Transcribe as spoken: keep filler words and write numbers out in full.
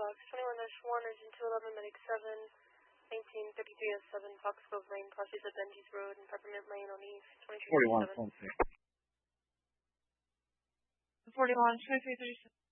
box. twenty-one dash one, Engine two eleven, Medic seven, nineteen fifty-three S seven, Foxglove Lane, crosses at Benji's Road and Peppermint Lane on East, twenty-three thirty-seven. forty-one, twenty-six. forty-one, twenty-three thirty-seven.